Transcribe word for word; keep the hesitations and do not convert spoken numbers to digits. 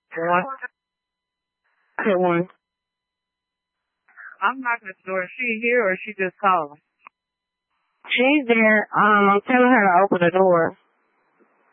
One. Okay, one. I'm knocking at the door. Is she here or is she just calling? She's there. Um, I'm telling her to open the door.